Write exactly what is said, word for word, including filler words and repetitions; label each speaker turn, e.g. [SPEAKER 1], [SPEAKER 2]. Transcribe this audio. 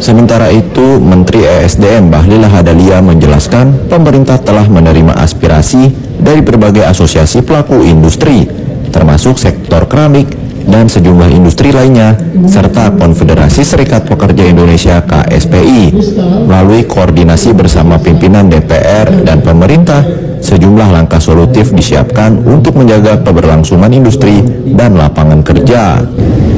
[SPEAKER 1] Sementara itu, Menteri E S D M Bahlil Lahadalia menjelaskan pemerintah telah menerima aspirasi dari berbagai asosiasi pelaku industri, termasuk sektor keramik dan sejumlah industri lainnya, serta Konfederasi Serikat Pekerja Indonesia K S P I. Melalui koordinasi bersama pimpinan D P R dan pemerintah, sejumlah langkah solutif disiapkan untuk menjaga keberlangsungan industri dan lapangan kerja.